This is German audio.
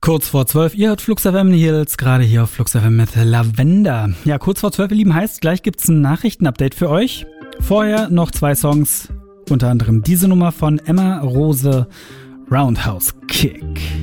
Kurz vor 12, ihr hört Flux FM Nils, gerade hier auf Flux FM mit Lavender. Ja, kurz vor 12, ihr Lieben, heißt, gleich gibt's ein Nachrichtenupdate für euch. Vorher noch 2 Songs, unter anderem diese Nummer von Emma Rose, Roundhouse Kick.